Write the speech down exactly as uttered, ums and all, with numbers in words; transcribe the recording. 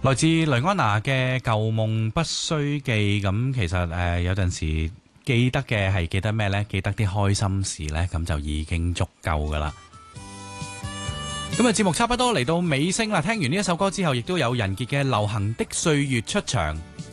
來自雷安娜嘅舊夢不須記，咁其實誒、呃、有陣時記得嘅係記得咩呢？記得啲開心事呢，咁就已經足夠噶啦。咁啊，節目差不多嚟到尾聲啦。聽完呢一首歌之後，亦都有人傑嘅《流行的歲月》出場。